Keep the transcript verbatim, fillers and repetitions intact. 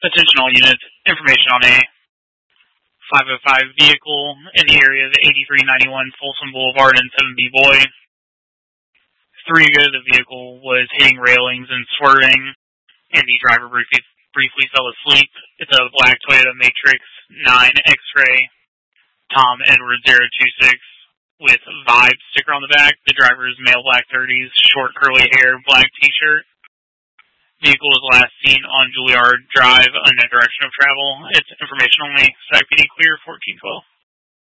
Attention all units, information on a five oh five vehicle in the area of eighty-three ninety-one Folsom Boulevard in seven B Boy. Three ago, the vehicle was hitting railings and swerving, and the driver briefly, briefly fell asleep. It's a black Toyota Matrix nine X-Ray, Tom Edward zero two six, with Vibe sticker on the back. The driver is male, black thirties, short curly hair, black t-shirt. Vehicle was last seen on Juilliard Drive, unknown direction of travel. It's information only. S A C P D clear, fourteen twelve.